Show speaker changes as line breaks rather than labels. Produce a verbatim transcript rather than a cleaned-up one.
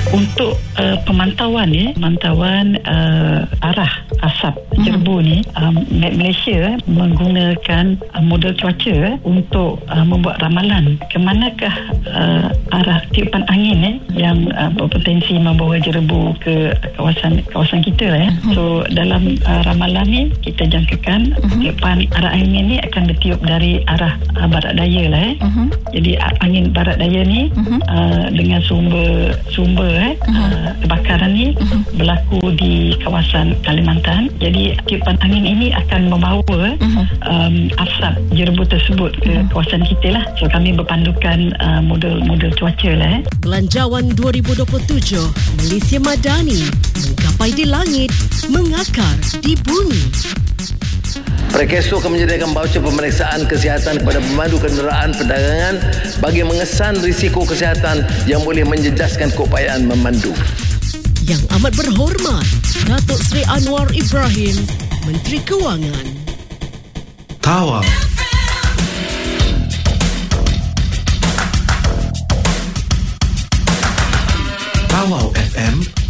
Untuk uh, pemantauan ya, pemantauan uh, arah asap jerbu uh-huh. ni, um, Malaysia menggunakan uh, model cuaca untuk uh, membuat ramalan ke manakah uh, arah tiupan angin eh, yang uh, berpotensi membawa jerbu ke kawasan kawasan kita ya. Uh-huh. So dalam uh, ramalan ni kita jangkakan uh-huh. tiupan arah angin ni akan bertiup dari arah uh, barat daya lah eh. Uh-huh. Jadi uh, angin barat daya ni uh-huh. uh, dengan sumber sumber eh, uh-huh. uh, kebakaran ni uh-huh. berlaku di kawasan Kalimantan. Jadi tiupan angin ini akan membawa uh-huh. um, asap jerbu tersebut ke uh-huh. kawasan kita lah. So kami berpandukan uh, model-model cuaca lah eh.
Belanjawan dua ribu dua puluh tujuh Malaysia Madani, menggapai di langit, mengakar di bumi.
Prekeso akan menyediakan baucer pemeriksaan kesihatan kepada pemandu kenderaan perdagangan bagi mengesan risiko kesihatan yang boleh menjejaskan keupayaan memandu.
Yang amat berhormat Datuk Seri Anwar Ibrahim, Menteri Kewangan.
Tawang